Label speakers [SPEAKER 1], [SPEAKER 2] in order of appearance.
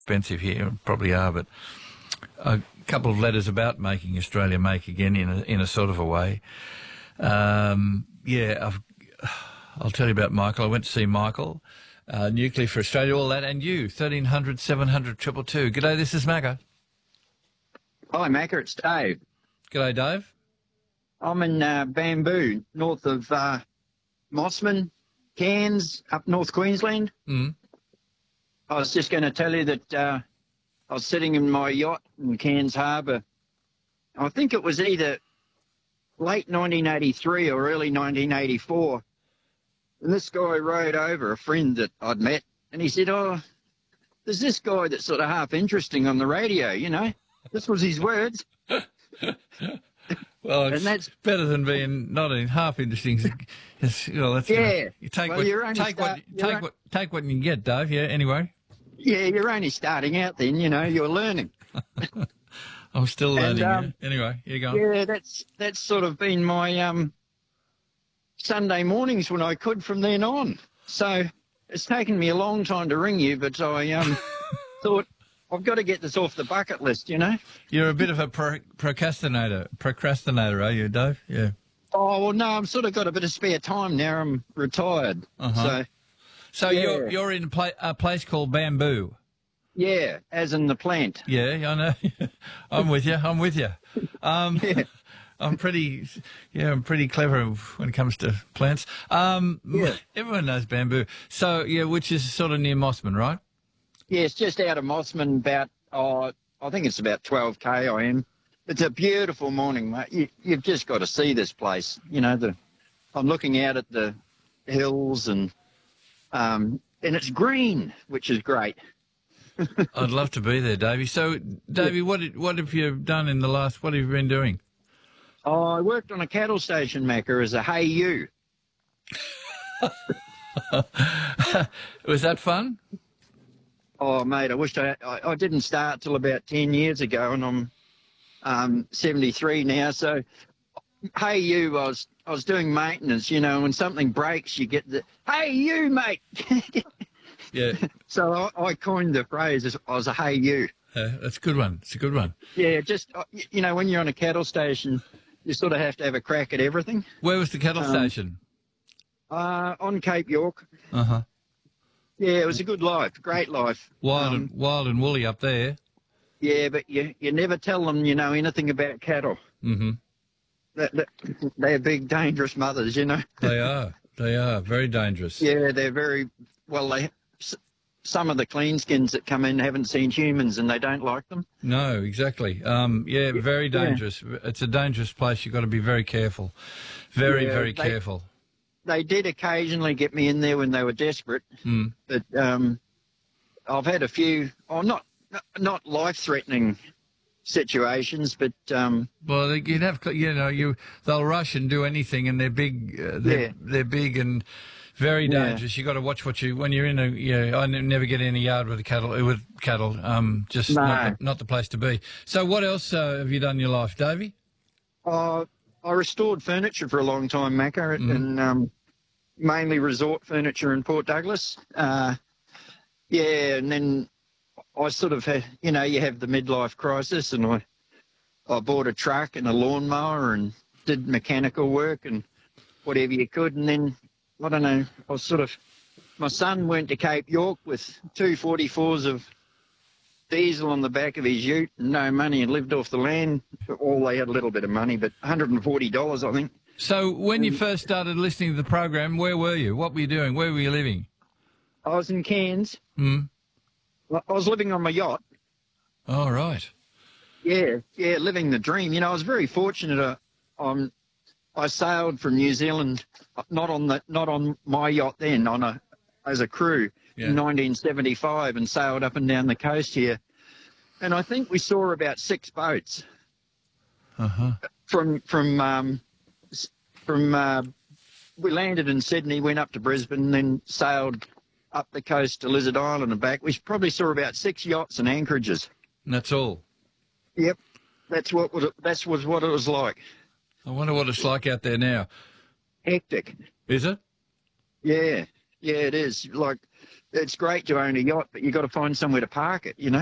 [SPEAKER 1] expensive here, probably are, but a couple of letters about making Australia make again in a sort of a way. I'll tell you about Michael. I went to see Michael, Nuclear for Australia, all that, and you, 1300 700 222. G'day, this is Macca.
[SPEAKER 2] Hi, Macca, it's Dave.
[SPEAKER 1] G'day, Dave.
[SPEAKER 2] I'm in Bamboo, north of Mossman, Cairns, up North Queensland.
[SPEAKER 1] Mm.
[SPEAKER 2] I was just going to tell you that I was sitting in my yacht in Cairns Harbour. I think it was either late 1983 or early 1984. And this guy rode over, a friend that I'd met, and he said, "Oh, there's this guy that's sort of half interesting on the radio, you know." This was his words.
[SPEAKER 1] Well, it's
[SPEAKER 2] and that's
[SPEAKER 1] better than being not in half interesting. That's,
[SPEAKER 2] yeah.
[SPEAKER 1] You take
[SPEAKER 2] Well,
[SPEAKER 1] what
[SPEAKER 2] you're only
[SPEAKER 1] take what you can get, Dave. Yeah. Anyway.
[SPEAKER 2] Yeah, you're only starting out then, you know, you're learning.
[SPEAKER 1] I'm still learning.
[SPEAKER 2] And,
[SPEAKER 1] Anyway, you go.
[SPEAKER 2] Yeah, that's sort of been my Sunday mornings when I could from then on. So it's taken me a long time to ring you, but I thought I've got to get this off the bucket list, you know.
[SPEAKER 1] You're a bit of a procrastinator, are you, Dave? Yeah.
[SPEAKER 2] Oh, well, no, I've sort of got a bit of spare time now. I'm retired.
[SPEAKER 1] Uh-huh. So
[SPEAKER 2] yeah.
[SPEAKER 1] you're in a place called Bamboo.
[SPEAKER 2] Yeah, as in the plant.
[SPEAKER 1] Yeah, I know. I'm with you.
[SPEAKER 2] Yeah.
[SPEAKER 1] I'm pretty clever when it comes to plants.
[SPEAKER 2] Yeah.
[SPEAKER 1] Everyone knows Bamboo. So, yeah, which is sort of near Mossman, right?
[SPEAKER 2] Yeah, it's just out of Mossman, about, I think it's about 12K I am. It's a beautiful morning, mate. You've just got to see this place. You know, I'm looking out at the hills and it's green, which is great.
[SPEAKER 1] I'd love to be there, Davey. So, Davey, what have you done in the last, what have you been doing?
[SPEAKER 2] Oh, I worked on a cattle station, Macca, as a Hey You.
[SPEAKER 1] Was that fun?
[SPEAKER 2] Oh, mate, I wished I didn't start till about 10 years ago, and I'm 73 now. So, Hey You, I was doing maintenance, you know, when something breaks, you get the, "Hey You, mate."
[SPEAKER 1] Yeah.
[SPEAKER 2] So I coined the phrase as I was a Hey You.
[SPEAKER 1] That's a good one. It's a good one.
[SPEAKER 2] Yeah, just, you know, when you're on a cattle station, you sort of have to have a crack at everything.
[SPEAKER 1] Where was the cattle station?
[SPEAKER 2] On Cape York.
[SPEAKER 1] Uh-huh.
[SPEAKER 2] Yeah, it was a good life, great life.
[SPEAKER 1] Wild and woolly up there.
[SPEAKER 2] Yeah, but you never tell them you know anything about cattle.
[SPEAKER 1] Mm-hmm.
[SPEAKER 2] They're big, dangerous mothers, you know.
[SPEAKER 1] They are. They are very dangerous.
[SPEAKER 2] Yeah, they're very, well, some of the cleanskins that come in haven't seen humans and they don't like them.
[SPEAKER 1] No, exactly. Yeah, very dangerous. Yeah. It's a dangerous place. You've got to be very careful. Very careful.
[SPEAKER 2] They did occasionally get me in there when they were desperate, but I've had a few, not life-threatening situations, but
[SPEAKER 1] well, you'd have, you know, they'll rush and do anything, and they're big. They're big and very dangerous. You got to watch when you're in a. Yeah, I never get in a yard with cattle. Just not the place to be. So, what else have you done in your life, Davey?
[SPEAKER 2] I restored furniture for a long time, Macca, and mainly resort furniture in Port Douglas. And then I sort of had, you know, you have the midlife crisis, and I bought a truck and a lawnmower and did mechanical work and whatever you could. And then, I don't know, my son went to Cape York with 244s of diesel on the back of his ute and no money, and lived off the land. All they had a little bit of money, but $140, I think.
[SPEAKER 1] So when you first started listening to the program, where were you? What were you doing? Where were you living?
[SPEAKER 2] I was in Cairns.
[SPEAKER 1] I
[SPEAKER 2] was living on my yacht.
[SPEAKER 1] Oh, right.
[SPEAKER 2] Yeah, living the dream. You know, I was very fortunate. I sailed from New Zealand, not on my yacht then, as a crew in 1975, and sailed up and down the coast here. And I think we saw about 6 boats. We landed in Sydney, went up to Brisbane, then sailed up the coast to Lizard Island and back. We probably saw about 6 yachts and anchorages.
[SPEAKER 1] And that's all?
[SPEAKER 2] Yep. That was what it was like.
[SPEAKER 1] I wonder what it's like out there now.
[SPEAKER 2] Hectic.
[SPEAKER 1] Is it?
[SPEAKER 2] Yeah, it is. Like, it's great to own a yacht, but you got to find somewhere to park it, you know.